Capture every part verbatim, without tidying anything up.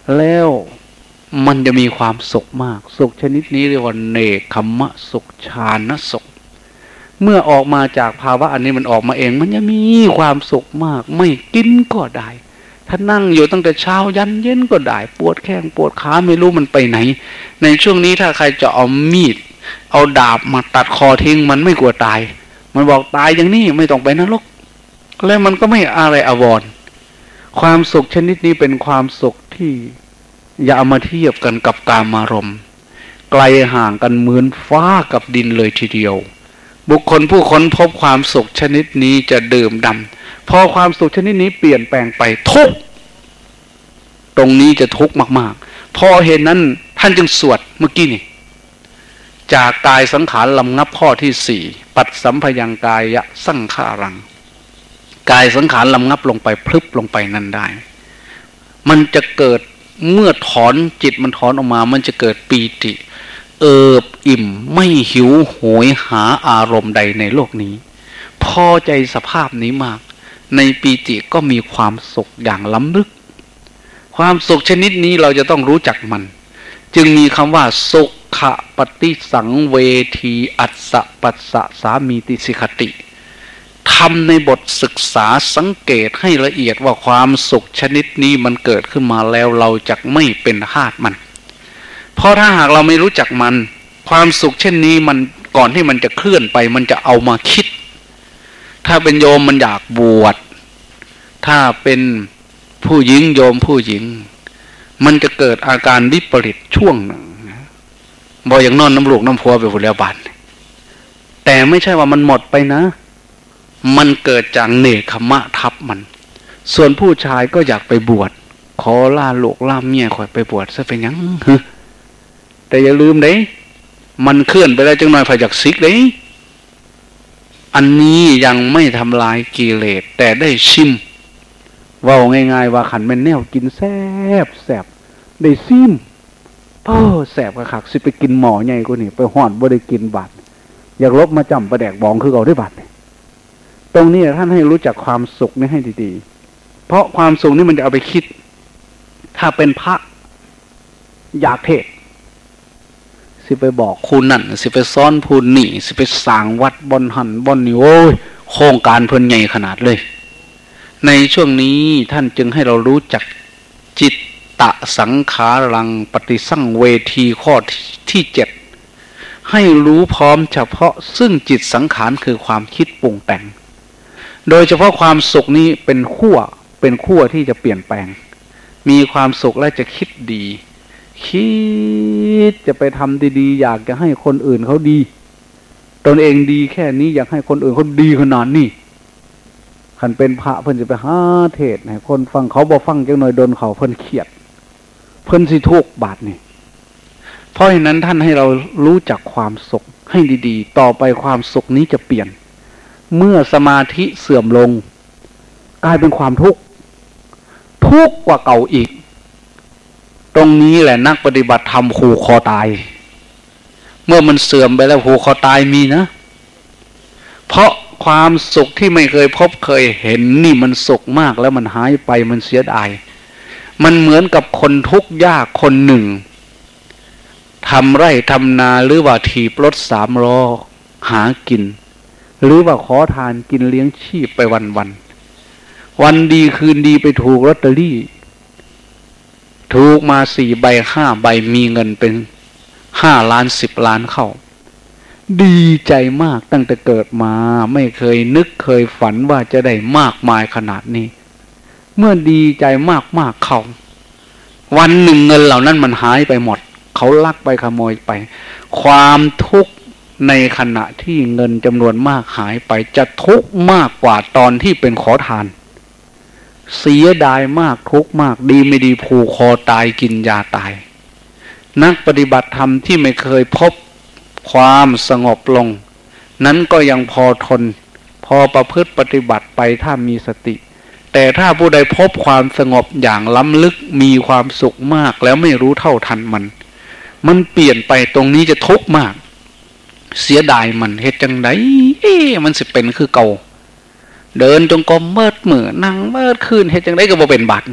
แล้วมันจะมีความสุขมากสุขชนิดนี้เรียกว่าเนกขัมมะสุขฌานสุขเมื่อออกมาจากภาวะอันนี้มันออกมาเองมันจะมีความสุขมากไม่กินก็ได้ถ้านั่งอยู่ตั้งแต่เช้ายันเย็นก็ได้ปวดแข้งปวดขาไม่รู้มันไปไหนในช่วงนี้ถ้าใครจะเอามีดเอาดาบมาตัดคอทิ้งมันไม่กลัวตายมันบอกตายอย่างนี้ไม่ต้องไปนรกแล้วมันก็ไม่อะไรอาวรณ์ความสุขชนิดนี้เป็นความสุขที่อย่าเอามาเทียบกันกับกามารมณ์ไกลห่างกันเหมือนฟ้ากับดินเลยทีเดียวบุคคลผู้ค้นพบความสุขชนิดนี้จะดื่มด่ำพอความสุขชนิดนี้เปลี่ยนแปลงไปทุกข์ตรงนี้จะทุกข์มากๆพอเห็นนั้นท่านจึงสวดเมื่อกี้นี่จากกายสังขารลำงับข้อที่สี่ปัดสัมพยังกายะสังขารังกายสังขารลำงับลงไปพลึบลงไปนั่นได้มันจะเกิดเมื่อถอนจิตมันถอนออกมามันจะเกิดปีติเอิบอิ่มไม่หิวโหยหาอารมณ์ใดในโลกนี้พอใจสภาพนี้มากในปีติก็มีความสุขอย่างล้ำลึกความสุขชนิดนี้เราจะต้องรู้จักมันจึงมีคำว่าสุขปฏิสังเวทีอัสสะปัสสะสามีติสิกติทำในบทศึกษาสังเกตให้ละเอียดว่าความสุขชนิดนี้มันเกิดขึ้นมาแล้วเราจะไม่เป็นทาสมันเพราะถ้าหากเราไม่รู้จักมันความสุขเช่นนี้มันก่อนที่มันจะเคลื่อนไปมันจะเอามาคิดถ้าเป็นโยมมันอยากบวชถ้าเป็นผู้หญิงโยมผู้หญิงมันจะเกิดอาการวิปริตช่วงหนึ่งบ่อย่างนอนน้ำลูกน้ำพัวไปหมดแล้วบาดแต่ไม่ใช่ว่ามันหมดไปนะมันเกิดจากเนกขมะทับมันส่วนผู้ชายก็อยากไปบวชขอล่าลูกล่าเมียคอยไปบวชซะเป็นยังแต่อย่าลืมเด้มันเคลื่อนไปแล้วจังหน่อยพยักซิกเด้อันนี้ยังไม่ทำลายกิเลสแต่ได้ชิมว่าง่ายๆว่าขันแม่นแนวกินแซ่บแซ่บได้ซิมเออแซ่บกระคักสิไปกินหมอใหญ่กว่านี่ไปห่อนบ่ได้กินบาดอยากลบมาจำประแดกบองคือเอาได้บาดตรงนี้ท่านให้รู้จักความสุขนี่ให้ดีๆเพราะความสุขนี่มันจะเอาไปคิดถ้าเป็นพระอยากเทศสิไปบอกคุณนั่นสิไปซ้อนพูนนี่สิไปสร้างวัดบอนหันบอนนี่โอ้ยโครงการเพิ่นใหญ่ขนาดเลยในช่วงนี้ท่านจึงให้เรารู้จักจิตตะสังขารังปฏิสังเวทีข้อที่เจ็ดให้รู้พร้อมเฉพาะซึ่งจิตสังขารคือความคิดปรุงแต่งโดยเฉพาะความสุขนี้เป็นขั้วเป็นขั้วที่จะเปลี่ยนแปลงมีความสุขและจะคิดดีคิดจะไปทำดีๆอยากจะให้คนอื่นเขาดีตนเองดีแค่นี้อยากให้คนอื่นเขาดีขนาดนี้ขันเป็นพระเพิ่นจะไปหาเทศให้คนฟังเขาบ่ฟังจังหน่อยโดนเขาเพิ่นเขียดเพิ่นสิทุกข์บาดนี่เพราะฉะนั้นท่านให้เรารู้จักความสุขให้ดีๆต่อไปความสุขนี้จะเปลี่ยนเมื่อสมาธิเสื่อมลงกลายเป็นความทุกข์ทุกข์กว่าเก่าอีกตรงนี้แหละนักปฏิบัติธรรมผูกคอตายเมื่อมันเสื่อมไปแล้วผูกคอตายมีนะเพราะความสุขที่ไม่เคยพบเคยเห็นนี่มันสุขมากแล้วมันหายไปมันเสียดายมันเหมือนกับคนทุกข์ยากคนหนึ่งทำไร่ทำนาหรือว่าถีบรถสามล้อหากินหรือว่าขอทานกินเลี้ยงชีพไปวันวันวันดีคืนดีไปถูกลอตเตอรี่ถูกมาสี่ใบห้าใบมีเงินเป็นห้าล้านสิบล้านเข้าดีใจมากตั้งแต่เกิดมาไม่เคยนึกเคยฝันว่าจะได้มากมายขนาดนี้เมื่อดีใจมากๆเข้าวันหนึ่งเงินเหล่านั้นมันหายไปหมดเขาลักไปขโมยไปความทุกข์ในขณะที่เงินจำนวนมากหายไปจะทุกข์มากกว่าตอนที่เป็นขอทานเสียดายมากทุกข์มากดีไม่ดีผูกคอตายกินยาตายนักปฏิบัติธรรมที่ไม่เคยพบความสงบลงนั้นก็ยังพอทนพอประพฤติปฏิบัติไปถ้ามีสติแต่ถ้าผู้ใดพบความสงบอย่างล้ำลึกมีความสุขมากแล้วไม่รู้เท่าทันมันมันเปลี่ยนไปตรงนี้จะทุกข์มากเสียดายมันเฮ็ดจังไดเอ๊ะมันสิเป็นคือเก่าเดินจงกรมเมิดมือนั่งเมิดคืนเฮ็ดจังไดก็บ่เป็นบาดนี่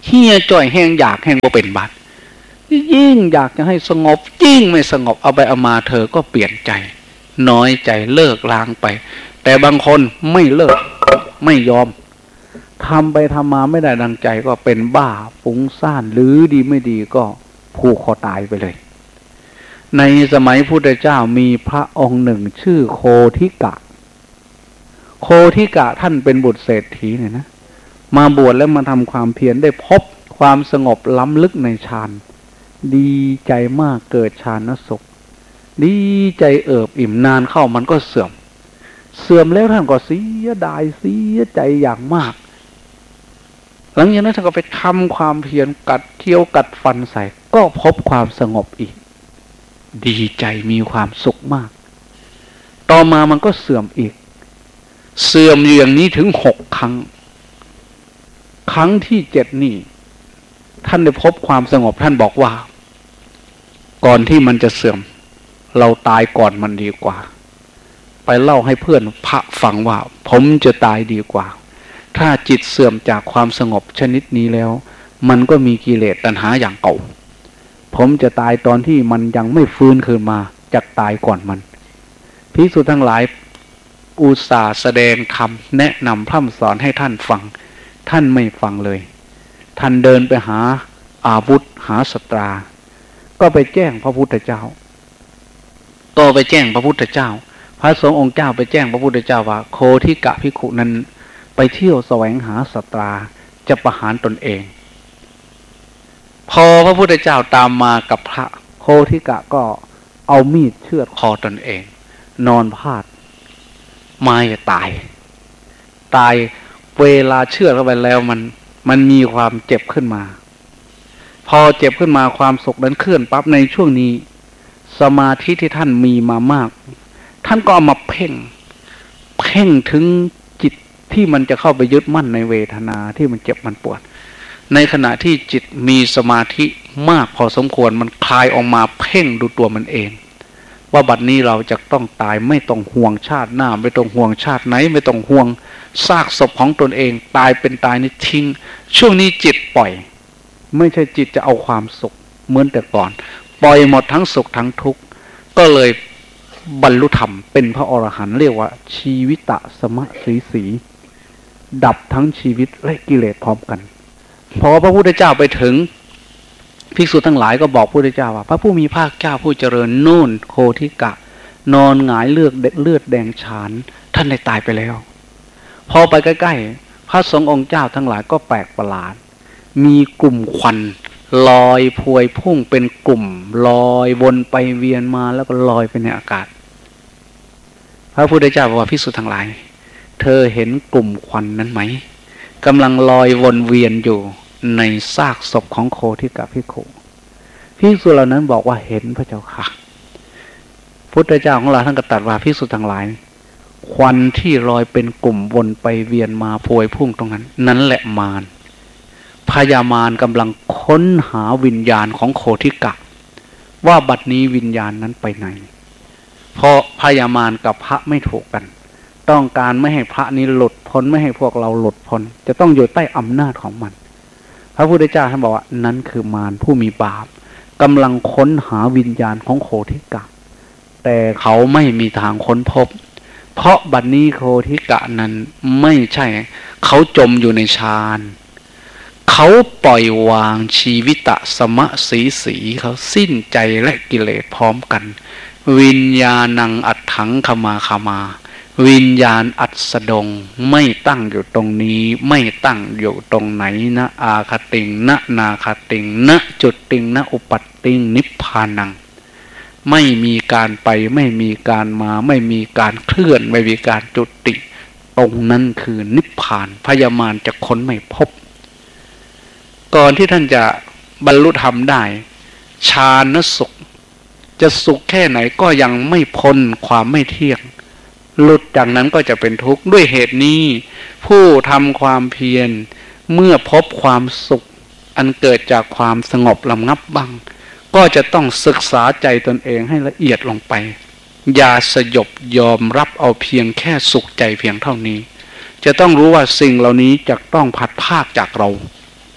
เฮียจ่อยแห้งอยากแห้งบ่เป็นบาดยิ่งอยากจะให้สงบยิ่งไม่สงบเอาไปเอามาเธอก็เปลี่ยนใจน้อยใจเลิกล้างไปแต่บางคนไม่เลิกไม่ยอมทำไปทำมาไม่ได้ดังใจก็เป็นบ้าฟุ้งซ่านหรือดีไม่ดีก็ผูกคอตายไปเลยในสมัยพุทธเจ้ามีพระองค์หนึ่งชื่อโคทิกะโคทิกะท่านเป็นบุตรเศรษฐีเนี่ยนะมาบวชแล้วมาทำความเพียรได้พบความสงบล้ำลึกในฌานดีใจมากเกิดฌานสุขดีใจเอิบอิ่มนานเข้ามันก็เสื่อมเสื่อมแล้วท่านก็เสียดายเสียใจอย่างมากหลังจากนั้นท่านก็ไปทำความเพียรกัดเคี้ยวกัดฟันใส่ก็พบความสงบอีกดีใจมีความสุขมากต่อมามันก็เสื่อมอีกเสื่อมอย่างนี้ถึงหกครั้งครั้งที่เจ็ดนี่ท่านได้พบความสงบท่านบอกว่าก่อนที่มันจะเสื่อมเราตายก่อนมันดีกว่าไปเล่าให้เพื่อนพระฟังว่าผมจะตายดีกว่าถ้าจิตเสื่อมจากความสงบชนิดนี้แล้วมันก็มีกิเลสตัณหาอย่างเก่าผมจะตายตอนที่มันยังไม่ฟื้นคืนมาจะตายก่อนมันภิกษุทั้งหลายอุตส่าห์แสดงคำแนะนำพร่ำสอนให้ท่านฟังท่านไม่ฟังเลยท่านเดินไปหาอาวุธหาสตราก็ไปแจ้งพระพุทธเจ้าก็ไปแจ้งพระพุทธเจ้าพระสงฆ์องค์เจ้าไปแจ้งพระพุทธเจ้าว่าโคทิกะภิกขุนั้นไปเที่ยวแสวงหาสตราจะประหารตนเองพอพระพุทธเจ้าตามมากับพระโคทิกะก็เอามีดเชือดคอตนเองนอนพาดไม้ตายตายเวลาเชือดเข้าไปแล้วมันมันมีความเจ็บขึ้นมาพอเจ็บขึ้นมาความสุขนั้นเคลื่อนปั๊บในช่วงนี้สมาธิที่ท่านมีมามากท่านก็เอามาเพ่งเพ่งถึงจิตที่มันจะเข้าไปยึดมั่นในเวทนาที่มันเจ็บมันปวดในขณะที่จิตมีสมาธิมากพอสมควรมันคลายออกมาเพ่งดูตัวมันเองว่าบัดนี้เราจะต้องตายไม่ต้องห่วงชาติหน้าไม่ต้องห่วงชาติไหนไม่ต้องห่วงซากศพของตนเองตายเป็นตายนี่ทิ้งช่วงนี้จิตปล่อยไม่ใช่จิตจะเอาความสุขเหมือนแต่ก่อนปล่อยหมดทั้งสุขทั้งทุกข์ก็เลยบรรลุธรรมเป็นพระอรหันต์เรียกว่าชีวิตะสมะสีสีดับทั้งชีวิตและกิเลสพร้อมกันพอพระพุทธเจ้าไปถึงภิกษุทั้งหลายก็บอกพระพุทธเจ้าว่าพระผู้มีภาคเจ้าผู้เจริญนู่นโคทิกะนอนหงายเลือดเลือดแดงฉานท่านได้ตายไปแล้วพอไปใกล้ๆพระสงฆ์องค์เจ้าทั้งหลายก็แปลกประหลาดมีกลุ่มควันลอยพวยพุ่งเป็นกลุ่มลอยวนไปเวียนมาแล้วก็ลอยไปในอากาศพระพุทธเจ้าบอกว่าภิกษุทั้งหลายเธอเห็นกลุ่มควันนั้นไหมกำลังลอยวนเวียนอยู่ในซากศพของโคทิกะภิกขุภิกษุเหล่านั้นบอกว่าเห็นพระเจ้าค่ะพุทธเจ้าของเราท่านก็ตรัสว่าภิกษุทั้งหลายควันที่ลอยเป็นกลุ่มวนไปเวียนมาพวยพุ่งตรงนั้นนั่นแหละมารพญามารกำลังค้นหาวิญญาณของโคทิกะว่าบัดนี้วิญญาณนั้นไปไหนเพราะพญามารกับพระไม่ถูกกันต้องการไม่ให้พระนี้หลุดพ้นไม่ให้พวกเราหลุดพ้นจะต้องอยู่ใต้อำนาจของมันพระพุทธเจ้าท่านบอกว่านั้นคือมารผู้มีบาปกำลังค้นหาวิญญาณของโคทิกะแต่เขาไม่มีทางค้นพบเพราะบัดนี้โคทิกะนั้นไม่ใช่เขาจมอยู่ในฌานเขาปล่อยวางชีวิตะสมะสีสีเขาสิ้นใจและกิเลสพร้อมกันวิญญาณังอัตถังขมาขมาวิญญาณอัสดงไม่ตั้งอยู่ตรงนี้ไม่ตั้งอยู่ตรงไหนนะอาคติงนะนาคติงนะจุดติงนะอุปัตติงนิพพานังไม่มีการไปไม่มีการมาไม่มีการเคลื่อนไม่มีการจุติตรงนั้นคือนิพพานพญามารจะค้นไม่พบก่อนที่ท่านจะบรรลุธรรมได้ฌานสุขจะสุขแค่ไหนก็ยังไม่พ้นความไม่เที่ยงหลุดจากนั้นก็จะเป็นทุกข์ด้วยเหตุนี้ผู้ทำความเพียรเมื่อพบความสุขอันเกิดจากความสงบระงับบ้างก็จะต้องศึกษาใจตนเองให้ละเอียดลงไปอย่าสยบยอมรับเอาเพียงแค่สุขใจเพียงเท่านี้จะต้องรู้ว่าสิ่งเหล่านี้จะต้องพัดพรากจากเรา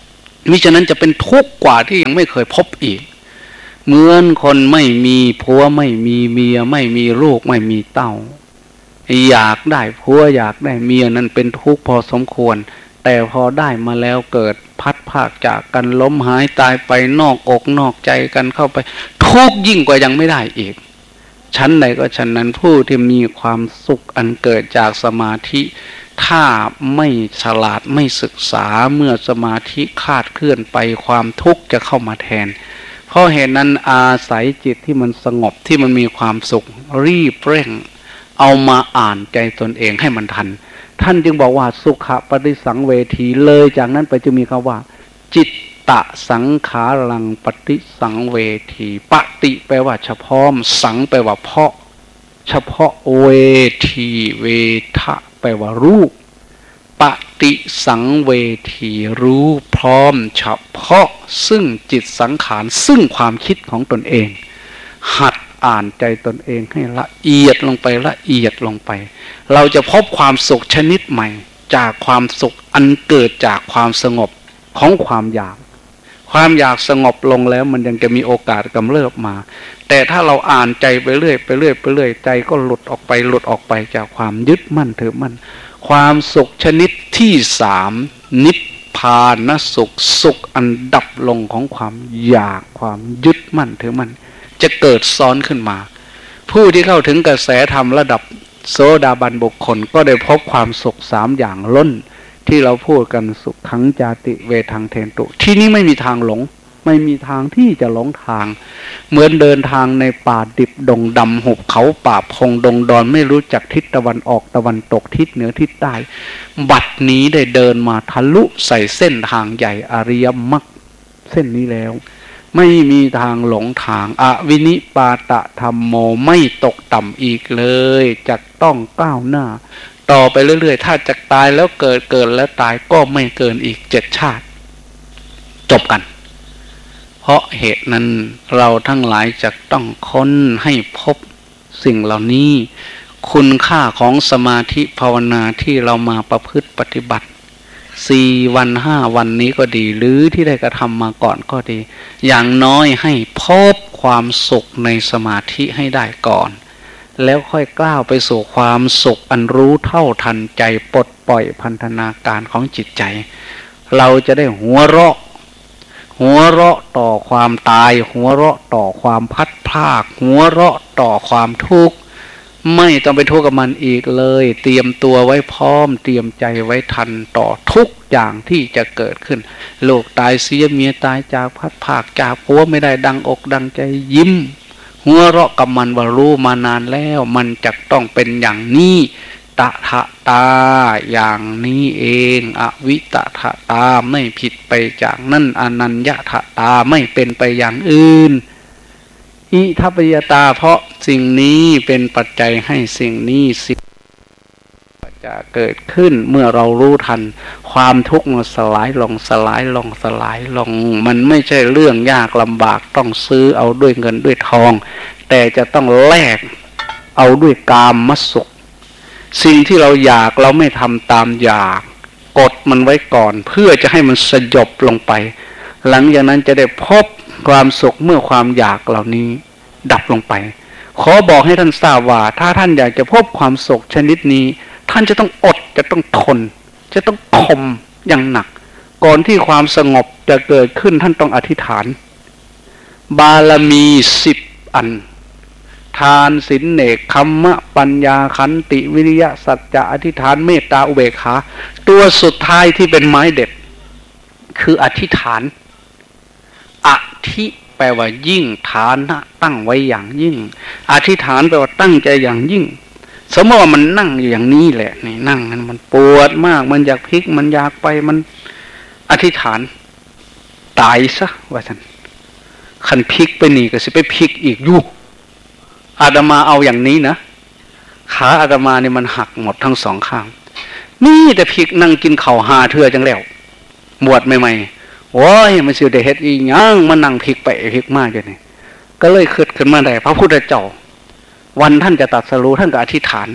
มิฉะนั้นจะเป็นทุกข์กว่าที่ยังไม่เคยพบอีกเหมือนคนไม่มีผัวไม่มีเมียไม่มีลูกไม่มีเต้าอยากได้ผัวอยากได้เมียนั้นเป็นทุกข์พอสมควรแต่พอได้มาแล้วเกิดพัดภาคจากกันล้มหายตายไปนอกอกนอกใจกันเข้าไปทุกข์ยิ่งกว่ายังไม่ได้อีกชั้นใดก็ชั้นนั้นผู้ที่มีความสุขอันเกิดจากสมาธิถ้าไม่ฉลาดไม่ศึกษาเมื่อสมาธิคลาดเคลื่อนไปความทุกข์จะเข้ามาแทนเพราะเหตุนั้นอาศัยจิตที่มันสงบที่มันมีความสุขรีบเร่งเอามาอ่านใจตนเองให้มันทันท่านจึงบอกว่าสุขปฏิสังเวทีเลยจากนั้นไปจะมีคำว่าจิตตะสังขารังปฏิสังเวทีปฏิแปลว่าเฉพาะสังแปลว่าเพาะเฉพาะเวทีเวทะแปลว่ารู้ปฏิสังเวทีรู้พร้อมเฉพาะซึ่งจิตสังขารซึ่งความคิดของตนเองหัดอ่านใจตนเองให้ละเอียดลงไปละเอียดลงไปเราจะพบความสุขชนิดใหม่จากความสุขอันเกิดจากความสงบของความอยากความอยากสงบลงแล้วมันยังจะมีโอกาสกำเริบมาแต่ถ้าเราอ่านใจไปเรื่อยไปเรื่อยไปเรื่อยใจก็หลุดออกไปหลุดออกไปจากความยึดมั่นถือมั่นความสุขชนิดที่สามนิพพานสุขสุขอันดับลงของความอยากความยึดมั่นถือมั่นจะเกิดซ้อนขึ้นมาผู้ที่เข้าถึงกระแสธรรมระดับโสดาบันบุคคลก็ได้พบความสุขสามอย่างล้นที่เราพูดกันสุขขังจาติเวทังเทนตุที่นี่ไม่มีทางหลงไม่มีทางที่จะหลงทางเหมือนเดินทางในป่าดิบดงดำหุบเขาป่าพงดงดอนไม่รู้จักทิศตะวันออกตะวันตกทิศเหนือทิศใต้บัดนี้ได้เดินมาทะลุใส่เส้นทางใหญ่อริยมรรคเส้นนี้แล้วไม่มีทางหลงทางอวินิปาตธรรมโมไม่ตกต่ำอีกเลยจะต้องก้าวหน้าต่อไปเรื่อยๆถ้าจะตายแล้วเกิดเกิดแล้วตายก็ไม่เกินอีกเจ็ดชาติจบกันเพราะเหตุนั้นเราทั้งหลายจะต้องค้นให้พบสิ่งเหล่านี้คุณค่าของสมาธิภาวนาที่เรามาประพฤติปฏิบัติสี่วันห้าวันนี้ก็ดีหรือที่ได้กระทำมาก่อนก็ดีอย่างน้อยให้พบความสุขในสมาธิให้ได้ก่อนแล้วค่อยกล้าวไปสู่ความสุขอันรู้เท่าทันใจปลดปล่อยพันธนาการของจิตใจเราจะได้หัวเราะหัวเราะต่อความตายหัวเราะต่อความพัดพรากหัวเราะต่อความทุกข์ไม่ต้องไปทุกข์กับมันอีกเลยเตรียมตัวไว้พร้อมเตรียมใจไว้ทันต่อทุกอย่างที่จะเกิดขึ้นลูกตายเสียเมียตายจากพัดพรากจากผัวไม่ได้ดังอกดังใจยิ้มหัวเราะกับมันว่ารู้มานานแล้วมันจะต้องเป็นอย่างนี้ตถะตาอย่างนี้เองอวิตถะตาไม่ผิดไปจากนั่นอนัญญถะตาไม่เป็นไปอย่างอื่นอิทัปปยตาเพราะสิ่งนี้เป็นปัจจัยให้สิ่งนี้สิ่งจะเกิดขึ้นเมื่อเรารู้ทันความทุกข์มันสลายลงสลายลงสลายลงมันไม่ใช่เรื่องยากลำบากต้องซื้อเอาด้วยเงินด้วยทองแต่จะต้องแลกเอาด้วยกามสุขสิ่งที่เราอยากเราไม่ทำตามอยากกดมันไว้ก่อนเพื่อจะให้มันสยบลงไปหลังจากนั้นจะได้พบความสุขเมื่อความอยากเหล่านี้ดับลงไปขอบอกให้ท่านทราบว่าถ้าท่านอยากจะพบความสุขชนิดนี้ท่านจะต้องอดจะต้องทนจะต้องข่มอย่างหนักก่อนที่ความสงบจะเกิดขึ้นท่านต้องอธิษฐานบารมีสิบอันทานศีลเนกขัมมะปัญญาขันติวิริยะสัจจะอธิษฐานเมตตาอุเบกขาตัวสุดท้ายที่เป็นไม้เด็ดคืออธิษฐานอธิแปลว่ายิ่งฐานะตั้งไว้อย่างยิ่งอธิษฐานแปลว่าตั้งใจอย่างยิ่งสมมติว่ามันนั่งอยู่อย่างนี้แหละนี่นั่งนั้นมันปวดมากมันอยากพลิกมันอยากไปมันอธิษฐานตายซะว่าท่านคันพลิกไปนี่ก็สิไปพลิกอีกอยู่อาตมาเอาอย่างนี้นะขาอาตมาเนี่ยมันหักหมดทั้งสองข้างนี่แต่พลิกนั่งกินข้าวหาเทื่อจังแล้วบวชใหม่ๆโอ้ยมันสิได้เฮ็ดอีหยังมันนั่งพลิกไปพลิกมาอยู่นี่ก็เลยคิดขึ้นมาได้พระพุทธเจ้าวันท่านจะตรัสรู้ท่านก็อธิษฐาน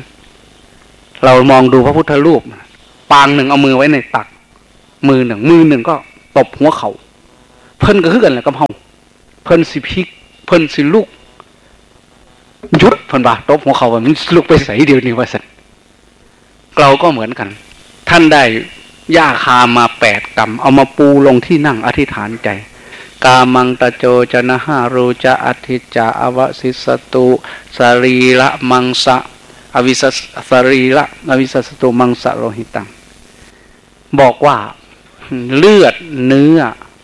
เรามองดูพระพุทธรูปปางหนึ่งเอามือไว้ในตักมือหนึ่งมือหนึ่งก็ตบหัวเขาเพิ่นก็คือกันแหละกับเฮาเพิ่นสิพลิกเพิ่นสิลุกหยุดเพิ่นว่าตบหัวเขาว่ามันลุกไปใส่เดียวนี้ว่าซั่นเราก็เหมือนกันท่านได้หญ้าคามาแปดกำเอามาปูลงที่นั่งอธิษฐานใจกามังตะโจจนะหารูจะอธิจาอวสิสตุสรีละมังสะอวิสสรีละอวิสสตุมังสะโลหิตังบอกว่าเลือดเนื้อ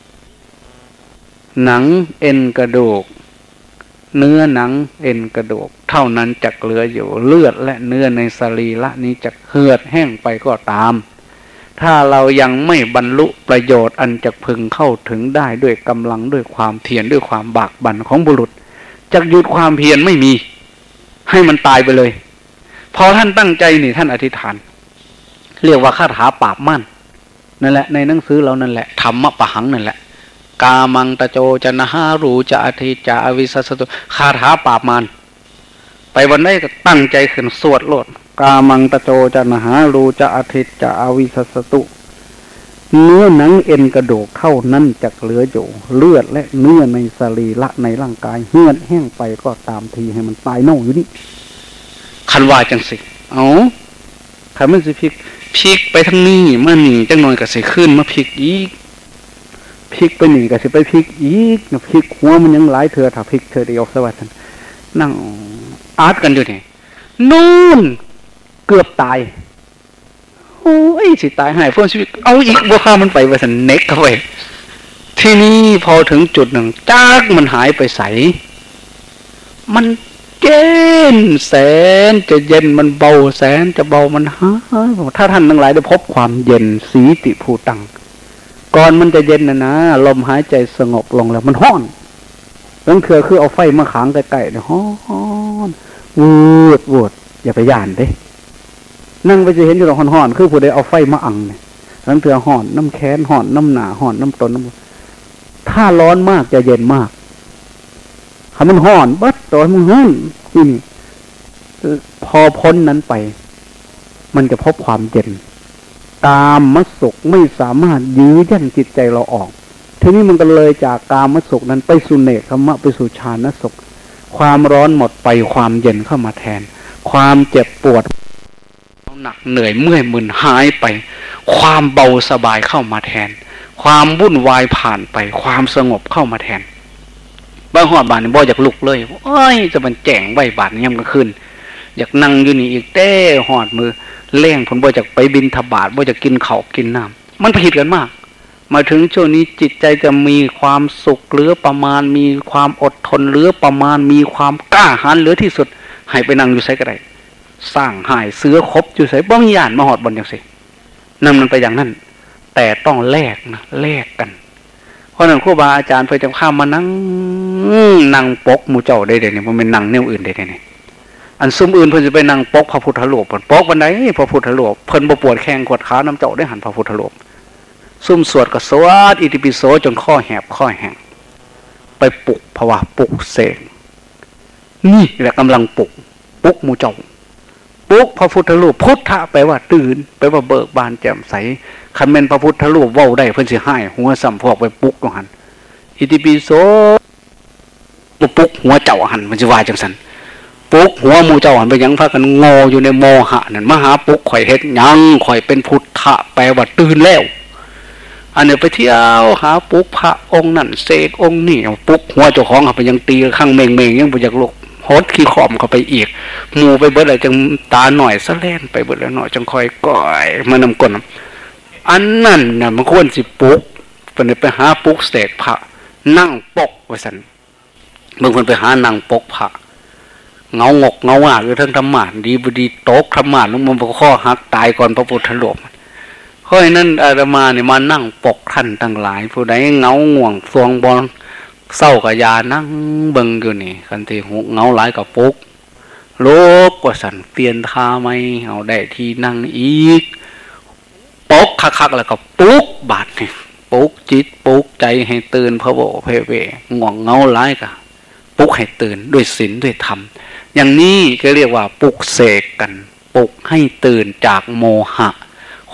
หนังเอ็นกระดูกเนื้อหนังเอ็นกระดูกเท่านั้นจักเหลืออยู่เลือดและเนื้อในสรีระนี้จะเหือดแห้งไปก็ตามถ้าเรายังไม่บรรลุประโยชน์อันจะพึงเข้าถึงได้ด้วยกำลังด้วยความเพียรด้วยความบากบั่นของบุรุษจักหยุดความเพียรไม่มีให้มันตายไปเลยพอท่านตั้งใจนี่ท่านอธิษฐานเรียกว่าคาถาปราบมั่นนั่นแหละในหนังสือเรานั่นแหละธรรมะปะหังนั่นแหละกามังตะโจจนะหารูจะอธิจาอวิสสตุคาถาปราบมารไปวันได้ก็ตั้งใจขึ้นสวดโลดกามังตะโจจนะหารูจะอธิจาอวิสสตุเนื้อหนังเอ็นกระดูกเท่านั้นจักเหลืออยู่เลือดและเนื้อในสรีระในร่างกายเหือดแห้งไปก็ตามทีให้มันตายเน่าอยู่นี่คันว่าจังสิเอาถ้ามันสิพลิกพลิกไปทางนี้มาหนีจังหน่อยก็สิขึ้นมาพลิกอีกพลิกไปหนีก็สิไปพลิกอีกพลิกหัวมันยังหลายเถื่อถ้าพลิกเถื่อเดียวสวัสดิ์นั่งอาร์ตกันอยู่นี่นู่นเกือบตายโอ้ยสิตายหายพ้นชีวิตเอาอีกบัวข้ามันไปว่าสันเน็กเข้าไปที่นี่พอถึงจุดหนึ่งจากมันหายไปใสมันเย็นแสนจะเย็นมันเบาแสนจะเบามันหายถ้าท่านทั้งหลายได้พบความเย็นสีติภูตังก่อนมันจะเย็นนะนะลมหายใจสงบลงแล้วมันห้อนนั่นคือคือเอาไฟมาขังใกล้ๆเนี่ยห้อนวูดวูดอย่าไปย่านเด้นั่งไปจะเห็นอยู่ตรงห้อนๆคือผู้ใดเอาไฟมาอังเนี่ยนั่นคือห่อนน้ำแค้นห่อนน้ำหนาห่อนน้ำตนน้ำถ้าร้อนมากจะเย็นมากถ้ามันห่อนบัดตัวมันห่อนนี่พอพ้นนั้นไปมันจะพบความเย็นกามสุขไม่สามารถยื้อยั้งจิตใจเราออกทีนี้มันก็เลยจากกามสุขนั้นไปสู่เนกขมะไปสู่ฌานสุขความร้อนหมดไปความเย็นเข้ามาแทนความเจ็บปวดหนักเหนื่อยเมื่อยมึนหายไปความเบาสบายเข้ามาแทนความวุ่นวายผ่านไปความสงบเข้ามาแทนบ้าหอดบานนี่บ่อยากลุกเลยโอ้ยจะมันแจ่งใบบานย่ำกลางคืนอยากนั่งอยู่นี่อีกเต้หอดมือเล่งผลบ่อยากไปบินทบาทบ่อยากกินข้าวกินน้ำมันผิดกันมากมาถึงช่วงนี้จิตใจจะมีความสุขเหลือประมาณมีความอดทนเหลือประมาณมีความกล้าหาญเหลือที่สุดให้ไปนั่งอยู่ไสก็ได้สร้างหายเสือครบอยู่ไสบ้องย่านมาหอดบนอย่างสินั่นมันไปอย่างนั้นแต่ต้องแลกนะแลกกันเพราะนั้นครูบาอาจารย์เพื่อจะข้ามมานั่งนั่งปกหมู่เจ้าได้เดี๋ยวนี้มันเป็นนั่งแนวอื่นได้เดี๋ยวนี้อันซุ่มอื่นเพิ่นจะไปนั่งปกพระพุทธรูปเพิ่นปกวันไหนพระพุทธรูปเพิ่นบ่ปวดแข้งปวดขาน้ำเจ้าได้หันพระพุทธรูปซุ่มสวดก็สวดอิติปิโสจนข้อแหบข้อแห้งไปปลุกภาวะปลุกเสกนี่แหละกำลังปลุกปลุกหมู่เจ้าปลุกพระพุทธรูปพุทธะแปลว่าตื่นแปลว่าเบิกบานแจ่มใสคันแม่นพระพุทธรูปเว้าได้เพิ่นสิให้หัวสัมพวกไปปลุกว่าหั่นอิติปิโสบ่ปลุกหัวเจ้าหั่นมันสิว่าจังซั่นปลุกหัวหมู่เจ้าหันไปยังพากันงออยู่ในโมหะนั่นมหาปลุกข่อยเฮ็ดยังข่อยเป็นพุทธะแปลว่าตื่นแล้วอันนี้ไปเที่ยวหาปลุกพระองค์นั่นเสกองค์นี่ปลุกหัวเจ้าของเขาไปยังตีข้างเมงเมงยังบ่อยากลุกฮดขี้ขอมเข้าไปอีกหมู่ไปเบิดอะไรจังตาหน่อยซะแล่นไปเบิดแล้วหน่อยจังคอยก่อยมานำก้นอันนั่นน่ะมันควรสิปลุกเพิ่นไปหาปลุกเสกพระนั่งปกว่าซั่นบางคนไปหานั่งปกพระเงางกเงาหาคือทั้งธรรมะดีบดีโตกธรรมะลงมันข้อหักตายก่อนพระพุทธรูปเพราะฉะนั้นอาตมาเนี่ยมานั่งปกท่านทั้งหลายผู้ใดเงาง่วงฟวงบอลเศร้ากับยานั่งเบิ่งอยู่นี่คันที่หูเงาหลายกับปลุกโลกกว่าสั่นเปลี่ยนท่าไหมเอาได้ที่นั่งอีกปกคักๆแล้วก็ปลุกบาดนี่ปลุกจิตปลุกใจให้ตื่นพระโวเพเวง่วงเงาหลายกับปลุกให้ตื่นด้วยศีลด้วยธรรมอย่างนี้ก็เรียกว่าปลุกเสกกันปลุกให้ตื่นจากโมหะ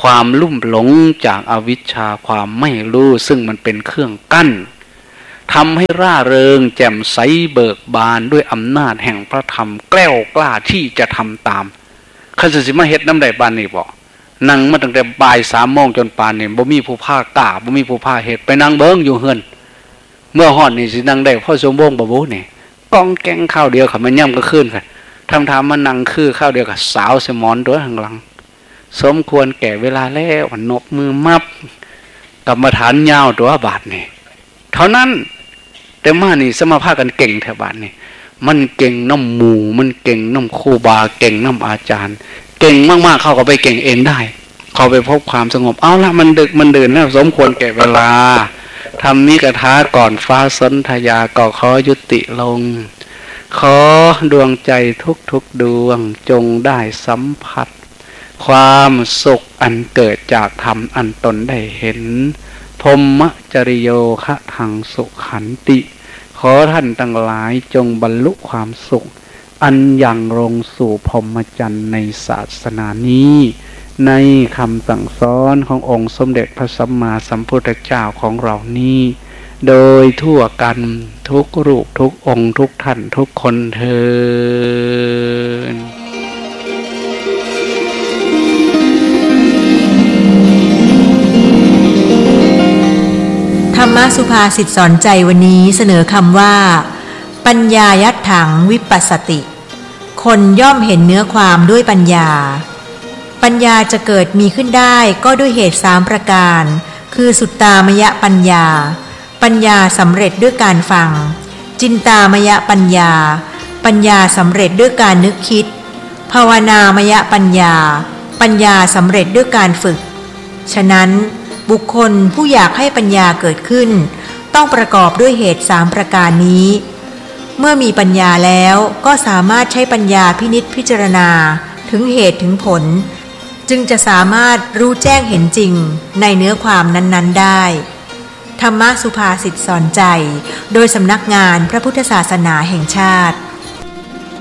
ความลุ่มหลงจากอวิชชาความไม่รู้ซึ่งมันเป็นเครื่องกั้นทำให้ร่าเริงแจ่มใสเบิกบานด้วยอำนาจแห่งพระธรรมแกล้วกล้าที่จะทำตามข้าศึกสิมาเฮ็ดน้ำใดปานนี่บ่นั่งมาตั้งแต่บ่ายสามโมงจนป่านนี่บ่มีผู้พากล้าบ่มีผู้พาเฮ็ดไปนั่งเบิ้งอยู่เฮือนเมื่อฮอดนี่สินั่งได้พ่อสมวงบ่บ่นี่กองแกงข้าวเดียวค่ะมันย่ำก็ขึ้นค่ะทำทามมานั่งคือข้าวเดียวกับสาวสมอนตัวข้างหลังสมควรแก่เวลาแล้วนบมือมับกรรมฐานยาวตัวบาทนี่เท่านั้นแต่มานี่สมาภาคกันเก่งแถวบาทนี่มันเก่งน้ำหมู่มันเก่งน้ำครูบาเก่งน้ำอาจารย์เก่งมากๆเขาก็ไปเก่งเองได้เขาไปพบความสงบเอาละมันดึกมันเดินแล้วสมควรแก่เวลาทำนิกถาก่อนฟ้าสนธยาก็ขอยุติลงขอดวงใจทุกๆดวงจงได้สัมผัสความสุขอันเกิดจากธรรมอันตนได้เห็นพรหมจริโยคะทังสุขันติขอท่านทั้งหลายจงบรรลุความสุขอันยังลงสู่พรหมจรรย์ในศาสนานี้ในคำสั่งสอนขององค์สมเด็จพระสัมมาสัมพุทธเจ้าของเรานี้โดยทั่วกันทุกรูปทุกองค์ทุกท่านทุกคนเทอญธรรมสุภาษิตสอนใจวันนี้เสนอคำว่าปัญญายัตถังวิปัสสติคนย่อมเห็นเนื้อความด้วยปัญญาปัญญาจะเกิดมีขึ้นได้ก็ด้วยเหตุสามประการคือสุตตามยปัญญาปัญญาสำเร็จด้วยการฟังจินตามยปัญญาปัญญาสำเร็จด้วยการนึกคิดภาวนามยปัญญาปัญญาสำเร็จด้วยการฝึกฉะนั้นบุคคลผู้อยากให้ปัญญาเกิดขึ้นต้องประกอบด้วยเหตุสามประการนี้เมื่อมีปัญญาแล้วก็สามารถใช้ปัญญาพินิจพิจารณาถึงเหตุถึงผลจึงจะสามารถรู้แจ้งเห็นจริงในเนื้อความนั้นๆได้ธรรมสุภาษิตสอนใจโดยสำนักงานพระพุทธศาสนาแห่งชาติ